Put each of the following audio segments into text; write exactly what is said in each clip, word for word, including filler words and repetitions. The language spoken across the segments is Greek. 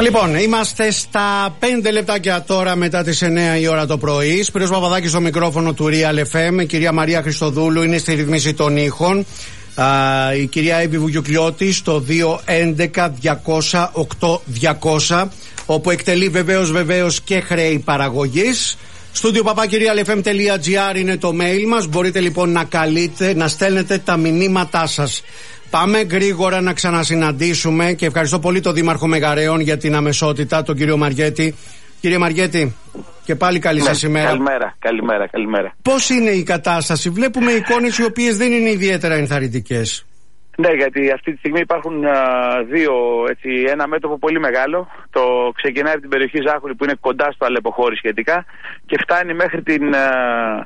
Λοιπόν, είμαστε στα πέντε λεπτάκια τώρα μετά τις εννιά η ώρα το πρωί. Σπύρος Παπαδάκης στο μικρόφωνο του Real εφ εμ. Η κυρία Μαρία Χριστοδούλου είναι στη ρυθμίση των ήχων. Α, η κυρία Εύη Βουγιουκλιώτη στο δύο έντεκα διακόσια οκτώ διακόσια, όπου εκτελεί βεβαίως βεβαίως και χρέη παραγωγής. Στούντιο παπάκι real f m τελεία g r είναι το mail μας. Μπορείτε λοιπόν να καλείτε, να στέλνετε τα μηνύματά σας. Πάμε γρήγορα να ξανασυναντήσουμε και ευχαριστώ πολύ τον Δήμαρχο Μεγαρέων για την αμεσότητα, τον κύριο Μαριέτη. Κύριε Μαριέτη, και πάλι καλή ναι, σας ημέρα. Καλημέρα, καλημέρα, καλημέρα. Πώς είναι η κατάσταση? Βλέπουμε εικόνες οι οποίες δεν είναι ιδιαίτερα ενθαρρυντικές. Ναι, γιατί αυτή τη στιγμή υπάρχουν α, δύο, έτσι, ένα μέτωπο πολύ μεγάλο. Το ξεκινάει από την περιοχή Ζάχουλη που είναι κοντά στο Αλεποχώρι σχετικά και φτάνει μέχρι την, α,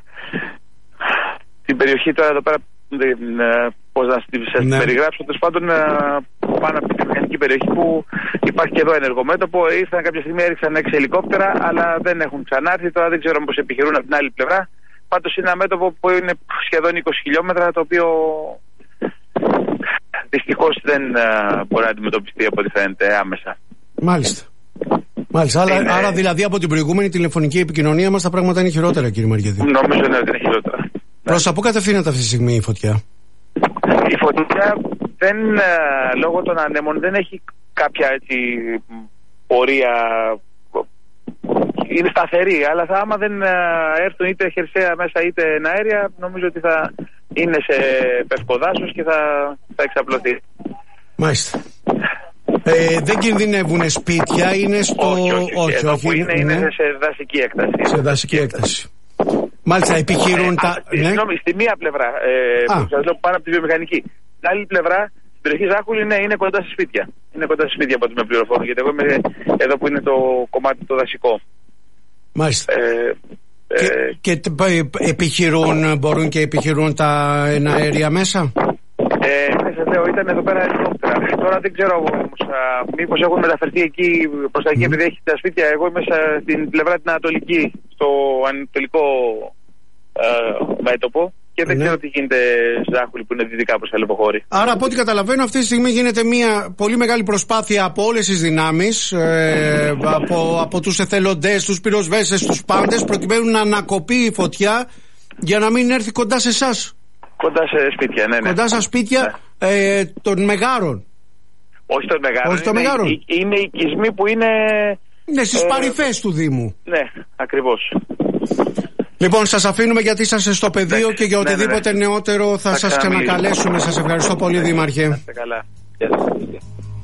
την περιοχή τώρα εδώ πέρα. Πώς να σας ναι. περιγράψω, τέλος πάντων πάνω από την μηχανική περιοχή που υπάρχει και εδώ ενεργομέτωπο. Ήρθαν κάποια στιγμή, έριξαν έξι ελικόπτερα, αλλά δεν έχουν ξανάρθει. Τώρα δεν ξέρω πώς επιχειρούν από την άλλη πλευρά. Πάντως είναι ένα μέτωπο που είναι σχεδόν είκοσι χιλιόμετρα, το οποίο δυστυχώς δεν μπορεί να αντιμετωπιστεί από ό,τι φαίνεται άμεσα. Μάλιστα. Μάλιστα. Άρα, είναι... άρα δηλαδή από την προηγούμενη τηλεφωνική επικοινωνία μας τα πράγματα είναι χειρότερα, κύριε Μαριέτη. Νομίζω ναι, ότι είναι χειρότερα. Προς τα πού κατευθύνεται αυτή τη στιγμή η φωτιά? Η φωτιά δεν, λόγω των ανέμων δεν έχει κάποια έτσι πορεία, είναι σταθερή, αλλά θα, άμα δεν έρθουν είτε χερσαία μέσα είτε αέρια, νομίζω ότι θα είναι σε πευκοδάσος και θα, θα εξαπλωθεί. Μάλιστα. Ε, δεν κινδυνεύουν σπίτια, είναι στο... Όχι, όχι, όχι, όχι, όχι είναι, είναι, είναι σε δασική έκταση. Σε δασική έκταση. Μάλιστα, επιχειρούν ε, τα. Α, ναι. Συγγνώμη, στη μία πλευρά. Ε, σας λέω πάνω από τη βιομηχανική. Στην άλλη πλευρά, στην περιοχή Ζάχουλη, ναι, είναι κοντά σε σπίτια. Είναι κοντά σε σπίτια από ό,τι με πληροφορούν. Γιατί εγώ είμαι εδώ που είναι το κομμάτι το δασικό. Μάλιστα. Ε, και, ε, και επιχειρούν, μπορούν και επιχειρούν τα εναέρια μέσα. Ε, ναι, σας λέω, ήταν εδώ πέρα ελικόπτερα. Τώρα δεν ξέρω όμως, μήπως έχουν μεταφερθεί εκεί προς τα εκεί, mm. επειδή έχει τα σπίτια. Εγώ είμαι στην πλευρά την ανατολική, στο ανατολικό ε, μέτωπο και δεν ναι. ξέρω τι γίνεται στη Ζάχουλη που είναι δυτικά προς τα Αλεποχώρι. Άρα από ό,τι καταλαβαίνω αυτή τη στιγμή γίνεται μια πολύ μεγάλη προσπάθεια από όλες τις δυνάμεις, ε, από, από τους εθελοντές, τους πυροσβέστες, τους πάντες, προκειμένου να ανακοπεί η φωτιά για να μην έρθει κοντά σε εσάς. Κοντά σε σπίτια, ναι, ναι. Κοντά στα σπίτια ναι. ε, των Μεγάρων. Όχι των Μεγάρων. Όχι των Μεγάρων. Είναι, είναι οικισμοί που είναι... Ναι, στις ε, παρυφές του Δήμου. Ναι, ακριβώς. Λοιπόν, σας αφήνουμε γιατί είσαστε στο πεδίο ναι, και για οτιδήποτε ναι, ναι. νεότερο θα, θα σας ξανακαλέσουμε. Σας ευχαριστώ πολύ, Δήμαρχε. Είστε καλά. Γεια σας.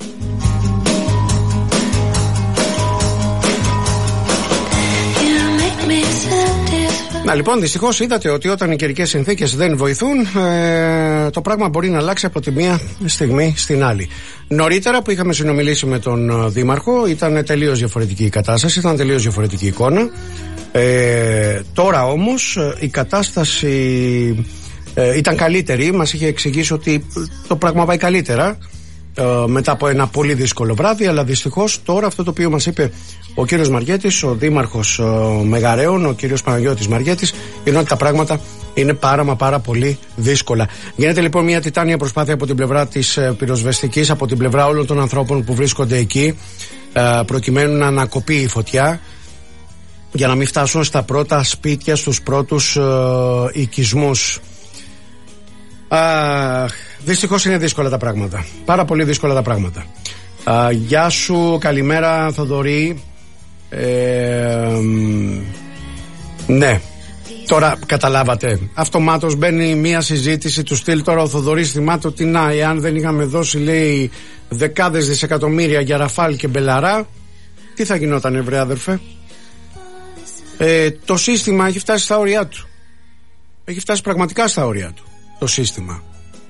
Να λοιπόν, δυστυχώς είδατε ότι όταν οι καιρικές συνθήκες δεν βοηθούν, ε, το πράγμα μπορεί να αλλάξει από τη μία στιγμή στην άλλη. Νωρίτερα που είχαμε συνομιλήσει με τον Δήμαρχο, ήταν τελείως διαφορετική η κατάσταση, ήταν τελείως διαφορετική εικόνα. Ε, τώρα όμως η κατάσταση ε, ήταν καλύτερη, μας είχε εξηγήσει ότι το πράγμα πάει καλύτερα. Uh, μετά από ένα πολύ δύσκολο βράδυ, αλλά δυστυχώς τώρα αυτό το οποίο μας είπε ο κύριος Μαριέτης, ο Δήμαρχος uh, Μεγαρέων, ο κύριος Παναγιώτης Μαριέτης, είναι ότι τα πράγματα είναι πάρα μα πάρα πολύ δύσκολα. Γίνεται λοιπόν μια τιτάνια προσπάθεια από την πλευρά της uh, πυροσβεστικής, από την πλευρά όλων των ανθρώπων που βρίσκονται εκεί, uh, προκειμένου να ανακοπεί η φωτιά για να μην φτάσουν στα πρώτα σπίτια, στους πρώτους uh, οικισμούς. Uh, Δυστυχώς είναι δύσκολα τα πράγματα. Πάρα πολύ δύσκολα τα πράγματα. Α, γεια σου, καλημέρα Θοδωρή. Ε, ναι, τώρα καταλάβατε. Αυτομάτως μπαίνει μια συζήτηση του στυλ. Τώρα ο Θοδωρής θυμάται ότι να, εάν δεν είχαμε δώσει, λέει, δεκάδες δισεκατομμύρια για Ραφάλ και Μπελαρά, τι θα γινότανε, βρε άδερφε? Ε, το σύστημα έχει φτάσει στα όρια του. Έχει φτάσει πραγματικά στα όρια του το σύστημα.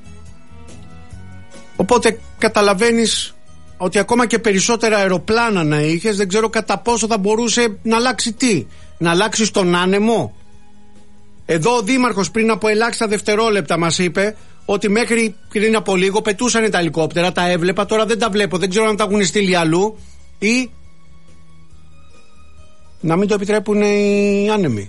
Οπότε καταλαβαίνεις ότι ακόμα και περισσότερα αεροπλάνα να είχες, δεν ξέρω κατά πόσο θα μπορούσε να αλλάξει τι. Να αλλάξει στον άνεμο. Εδώ ο Δήμαρχος πριν από ελάχιστα δευτερόλεπτα μας είπε ότι μέχρι πριν από λίγο πετούσαν τα ελικόπτερα, τα έβλεπα, τώρα δεν τα βλέπω, δεν ξέρω αν τα έχουν στείλει αλλού ή να μην το επιτρέπουν οι άνεμοι.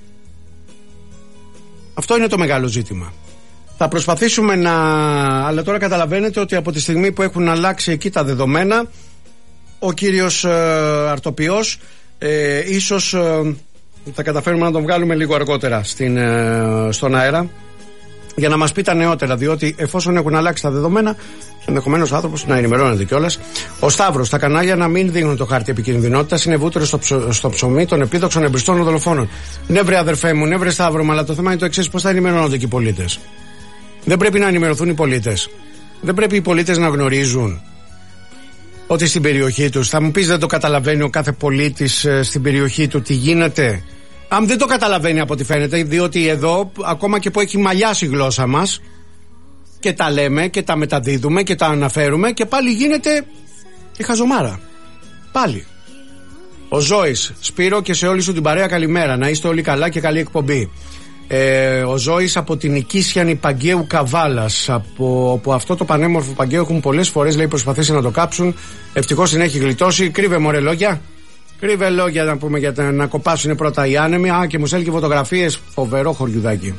Αυτό είναι το μεγάλο ζήτημα. Θα προσπαθήσουμε να... Αλλά τώρα καταλαβαίνετε ότι από τη στιγμή που έχουν αλλάξει εκεί τα δεδομένα, ο κύριος ε, Αρτοπιός. ε, Ίσως ε, θα καταφέρουμε να τον βγάλουμε λίγο αργότερα στην, ε, στον αέρα για να μας πει τα νεότερα, διότι εφόσον έχουν αλλάξει τα δεδομένα, ενδεχομένως ο άνθρωπος να ενημερώνεται κιόλας. Ο Σταύρος, τα κανάλια να μην δίνουν το χάρτη επικινδυνότητας, είναι βούτυρο στο, ψω, στο ψωμί των επίδοξων εμπριστών δολοφόνων. Ναι, βρε αδερφέ μου, ναι, βρε Σταύρο, αλλά το θέμα είναι το εξής: πώς θα ενημερώνονται και οι πολίτες? Δεν πρέπει να ενημερωθούν οι πολίτες? Δεν πρέπει οι πολίτες να γνωρίζουν ότι στην περιοχή τους, θα μου πεις, δεν το καταλαβαίνει ο κάθε πολίτης ε, στην περιοχή του τι γίνεται? Αν δεν το καταλαβαίνει από ό,τι φαίνεται, διότι εδώ, ακόμα και που έχει μαλλιάσει η γλώσσα μας και τα λέμε και τα μεταδίδουμε και τα αναφέρουμε, και πάλι γίνεται η χαζομάρα. Πάλι. Ο Ζώης, Σπύρο, και σε όλη σου την παρέα καλημέρα. Να είστε όλοι καλά και καλή εκπομπή. Ε, ο Ζώης από την Οικίσιανη Παγκαίου Καβάλας, από, από αυτό το πανέμορφο Παγκαίο έχουν πολλές φορές, λέει, προσπαθήσει να το κάψουν. Ευτυχώς την έχει γλιτώσει. Κρύβε μωρέ λόγια. Κρύβε λόγια να πούμε, για να κοπάσουν πρώτα οι άνεμοι. Α, και μου στέλνει και φωτογραφίες. Φοβερό χωριουδάκι.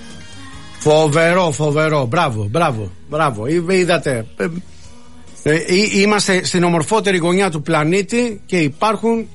Φοβερό, φοβερό. Μπράβο, μπράβο, μπράβο. Είδατε. Ε, είμαστε στην ομορφότερη γωνιά του πλανήτη και υπάρχουν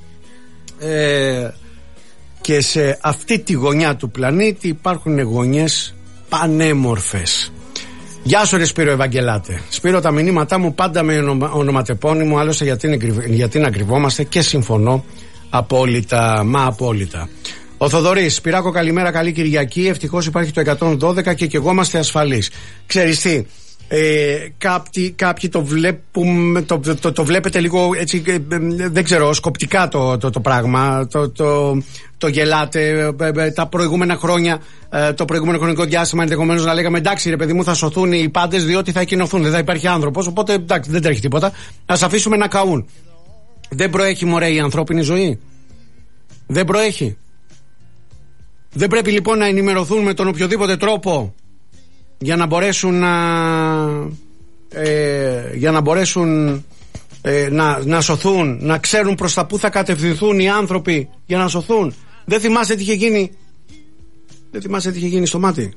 ε, και σε αυτή τη γωνιά του πλανήτη υπάρχουν γωνιές πανέμορφες. Γεια σου ρε Σπύρο Ευαγγελάτε. Σπύρο, τα μηνύματά μου πάντα με ονομα, ονοματεπώνυμο, άλλωστε γιατί, γιατί να κρυβόμαστε, και συμφωνώ απόλυτα, μα απόλυτα. Ο Θοδωρής, Σπυράκο καλημέρα, καλή Κυριακή, ευτυχώς υπάρχει το εκατόν δώδεκα και κι εγώ είμαστε ασφαλείς. Ξέρεις τι, ε, κάποιοι, κάποιοι το, βλέπουμε, το, το, το, το βλέπετε λίγο έτσι, ε, δεν ξέρω, σκοπτικά το, το, το πράγμα, το, το, το γελάτε. Ε, τα προηγούμενα χρόνια, ε, το προηγούμενο χρονικό διάστημα, ενδεχομένως να λέγαμε εντάξει ρε παιδί μου, θα σωθούν οι πάντες διότι θα εκκοινωθούν, δεν θα υπάρχει άνθρωπος, οπότε εντάξει, δεν τρέχει τίποτα, ας αφήσουμε να καούν. Δεν προέχει μωρέ η ανθρώπινη ζωή? Δεν προέχει? Δεν πρέπει λοιπόν να ενημερωθούν με τον οποιοδήποτε τρόπο για να μπορέσουν να ε, για να μπορέσουν ε, να, να σωθούν, να ξέρουν προς τα που θα κατευθυνθούν οι άνθρωποι για να σωθούν? Δεν θυμάσαι τι είχε γίνει Δεν θυμάσαι τι είχε γίνει στο μάτι?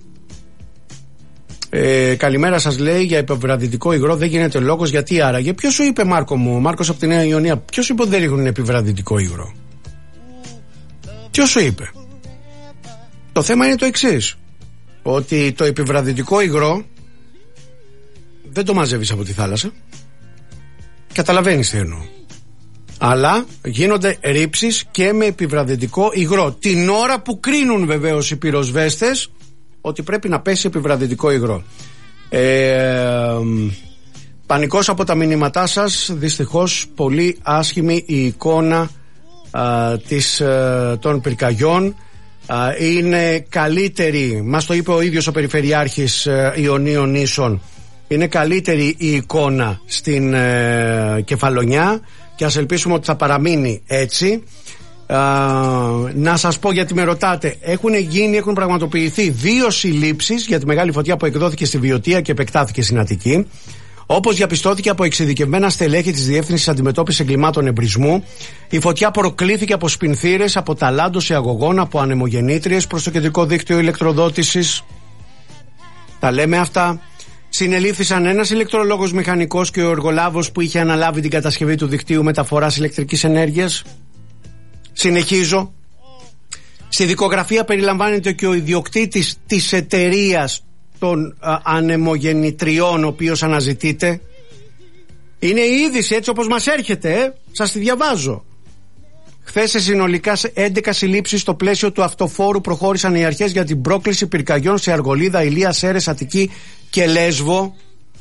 Ε, καλημέρα σας, λέει, για επιβραδυτικό υγρό δεν γίνεται λόγος. Γιατί άραγε? Ποιος σου είπε, Μάρκο μου, Μάρκος από τη Νέα Ιωνία, ποιος είπε ότι δεν έχουν επιβραδυτικό υγρό? Ποιος σου είπε? Το θέμα είναι το εξής, ότι το επιβραδυτικό υγρό δεν το μαζεύεις από τη θάλασσα. Καταλαβαίνεις τι εννοώ. Αλλά γίνονται ρήψεις και με επιβραδυτικό υγρό, την ώρα που κρίνουν βεβαίως οι πυροσβέστες ότι πρέπει να πέσει επιβραδυτικό υγρό. ε, Πανικός από τα μηνύματά σας. Δυστυχώς πολύ άσχημη η εικόνα α, της, α, των πυρκαγιών. Είναι καλύτερη, μας το είπε ο ίδιος ο Περιφερειάρχης Ιωνίων Νήσων, είναι καλύτερη η εικόνα στην ε, Κεφαλονιά και ας ελπίσουμε ότι θα παραμείνει έτσι. Α, να σας πω, γιατί με ρωτάτε, έχουν γίνει, έχουν πραγματοποιηθεί δύο συλλήψεις για τη μεγάλη φωτιά που εκδόθηκε στη Βιωτία και επεκτάθηκε στην Αττική. Όπως διαπιστώθηκε από εξειδικευμένα στελέχη της Διεύθυνσης Αντιμετώπισης Εγκλημάτων Εμπρισμού, η φωτιά προκλήθηκε από σπινθήρες, από ταλάντωση αγωγών, από ανεμογεννήτριες προς το κεντρικό δίκτυο ηλεκτροδότησης. Τα λέμε αυτά. Συνελήφθησαν ένας ηλεκτρολόγος μηχανικός και ο εργολάβος που είχε αναλάβει την κατασκευή του δικτύου μεταφοράς ηλεκτρικής ενέργειας. Συνεχίζω. Στη δικογραφία περιλαμβάνεται και ο ιδιοκτήτης της εταιρείας των α, ανεμογεννητριών, ο οποίος αναζητείται. Είναι η είδηση έτσι όπως μας έρχεται, ε? Σας τη διαβάζω. Χθες σε συνολικά έντεκα συλλήψεις στο πλαίσιο του αυτοφόρου προχώρησαν οι αρχές για την πρόκληση πυρκαγιών σε Αργολίδα, Ηλία, Σέρες, Αττική και Λέσβο.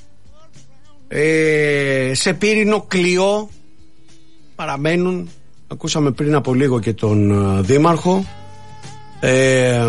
ε, Σε Πύρινο, Κλειό παραμένουν. Ακούσαμε πριν από λίγο και τον uh, Δήμαρχο. ε,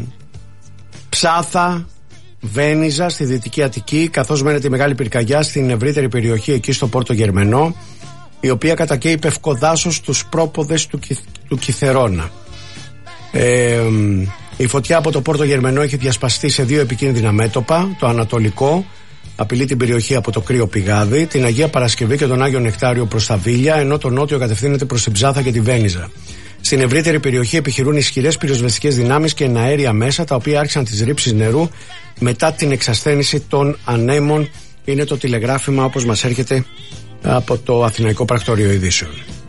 Ψάθα, Βένιζα στη Δυτική Αττική, καθώς μένεται η μεγάλη πυρκαγιά στην ευρύτερη περιοχή εκεί στο Πόρτο Γερμενό, η οποία κατακαίει πευκοδάσος στους πρόποδες του, του Κιθερώνα. Ε, η φωτιά από το Πόρτο Γερμενό έχει διασπαστεί σε δύο επικίνδυνα μέτωπα. Το ανατολικό απειλεί την περιοχή από το Κρύο Πηγάδι, την Αγία Παρασκευή και τον Άγιο Νεκτάριο προς τα Βίλια, ενώ το νότιο κατευθύνεται προς την Ψάθα και τη Βένιζα. Στην ευρύτερη περιοχή επιχειρούν ισχυρές πυροσβεστικές δυνάμεις και εναέρια μέσα, τα οποία άρχισαν τις ρήψεις νερού μετά την εξασθένηση των ανέμων. Είναι το τηλεγράφημα όπως μας έρχεται από το Αθηναϊκό Πρακτορείο Ειδήσεων.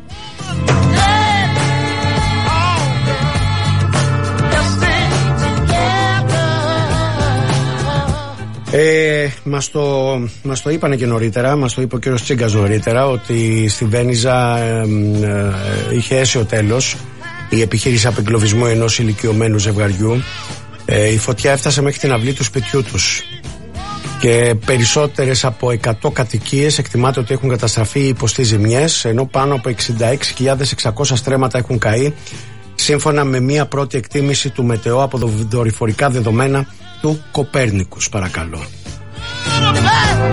Ε, μας, το, μας το είπανε και νωρίτερα, μας το είπε ο κύριος Τσίγκας νωρίτερα, ότι στη Βένιζα ε, ε, είχε αίσιο τέλος η επιχείρηση απεγκλωβισμού ενός ηλικιωμένου ζευγαριού. Ε, η φωτιά έφτασε μέχρι την αυλή του σπιτιού τους και περισσότερες από εκατό κατοικίες εκτιμάται ότι έχουν καταστραφεί ή υποστεί ζημιές, ενώ πάνω από εξήντα έξι χιλιάδες εξακόσια στρέμματα έχουν καεί, σύμφωνα με μία πρώτη εκτίμηση του Μετεό από δορυφορικά δεδομένα του Κοπέρνικους. Παρακαλώ.